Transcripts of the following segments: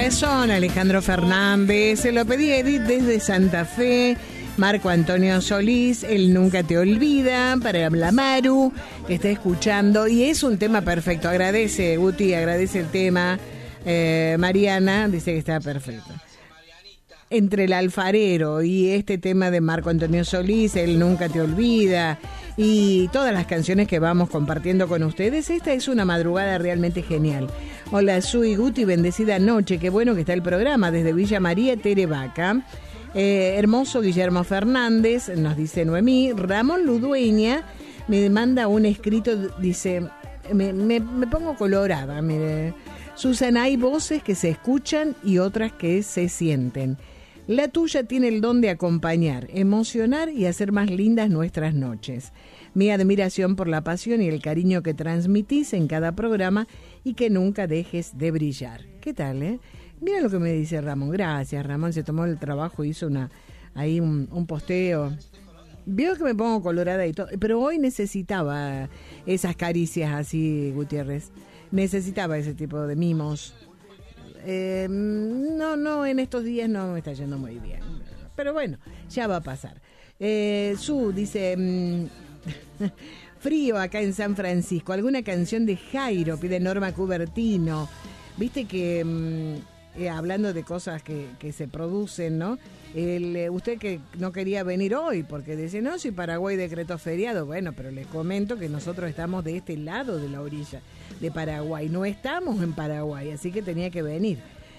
Corazón, Alejandro Fernández. Se lo pedí a Edith desde Santa Fe. Marco Antonio Solís, El Nunca Te Olvida, para la Maru, que está escuchando. Y es un tema perfecto. Agradece, Guti, agradece el tema. Mariana dice que está perfecto. Entre el alfarero y este tema de Marco Antonio Solís, El Nunca Te Olvida, y todas las canciones que vamos compartiendo con ustedes, esta es una madrugada realmente genial. Hola, Sui, Guti, bendecida noche, qué bueno que está el programa desde Villa María, Terevaca. Hermoso Guillermo Fernández, nos dice Noemí. Ramón Ludueña me manda un escrito, dice, me pongo colorada, mire. Susana, hay voces que se escuchan y otras que se sienten. La tuya tiene el don de acompañar, emocionar y hacer más lindas nuestras noches. Mi admiración por la pasión y el cariño que transmitís en cada programa y que nunca dejes de brillar. ¿Qué tal, Mira lo que me dice Ramón. Gracias, Ramón. Se tomó el trabajo, hizo un posteo. Veo que me pongo colorada y todo, pero hoy necesitaba esas caricias así, Gutiérrez. Necesitaba ese tipo de mimos. No, en estos días no me está yendo muy bien. Pero bueno, ya va a pasar. Su dice... frío acá en San Francisco. ¿Alguna canción de Jairo? Pide Norma Cubertino. Viste que... hablando de cosas que se producen, ¿no? Usted que no quería venir hoy porque dice, no, si Paraguay decretó feriado. Bueno, pero les comento que nosotros estamos de este lado de la orilla de Paraguay. No estamos en Paraguay, así que tenía que venir.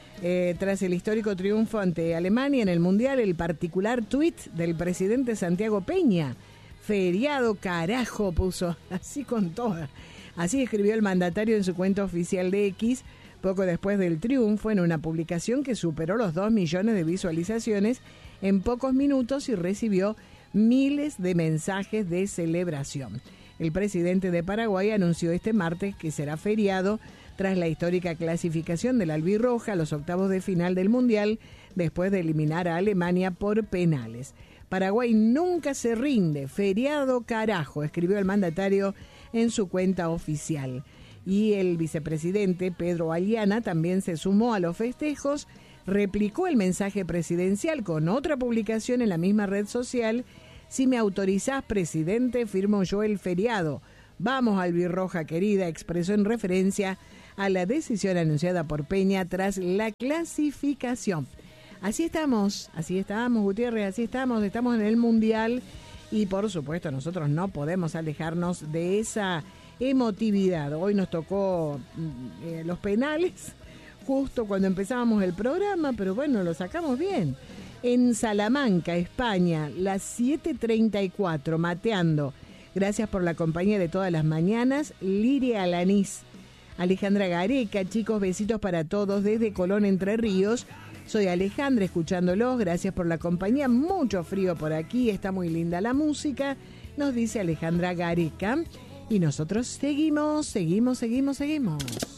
Tras el histórico triunfo ante Alemania en el Mundial, el particular tuit del presidente Santiago Peña. Feriado, carajo, puso así con toda. Así escribió el mandatario en su cuenta oficial de X, poco después del triunfo, en una publicación que superó los 2 millones de visualizaciones en pocos minutos y recibió miles de mensajes de celebración. El presidente de Paraguay anunció este martes que será feriado tras la histórica clasificación de la albirroja a los octavos de final del Mundial, después de eliminar a Alemania por penales. Paraguay nunca se rinde, feriado carajo, escribió el mandatario en su cuenta oficial. Y el vicepresidente Pedro Aliana también se sumó a los festejos, replicó el mensaje presidencial con otra publicación en la misma red social. Si me autorizás, presidente, firmo yo el feriado. Vamos, albirroja querida, expresó en referencia a la decisión anunciada por Peña tras la clasificación. Así estamos, Gutiérrez, así estamos en el Mundial y por supuesto nosotros no podemos alejarnos de esa emotividad. Hoy nos tocó los penales justo cuando empezábamos el programa, pero bueno, lo sacamos bien. En Salamanca, España, las 7:34, mateando. Gracias por la compañía de todas las mañanas. Liria Alanís, Alejandra Gareca, chicos, besitos para todos desde Colón, Entre Ríos. Soy Alejandra, escuchándolos. Gracias por la compañía. Mucho frío por aquí, está muy linda la música, nos dice Alejandra Gareca. Y nosotros seguimos.